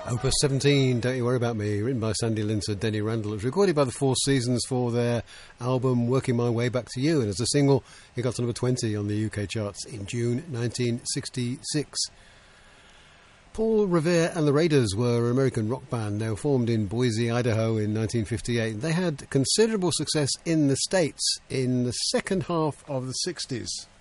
Opus 17, Don't You Worry About Me, written by Sandy Linter, Denny Randall. It was recorded by the Four Seasons for their album Working My Way Back to You, and as a single, it got to number 20 on the UK charts in June 1966. Paul Revere and the Raiders were an American rock band now formed in Boise, Idaho in 1958. They had considerable success in the States in the second half of the 60s.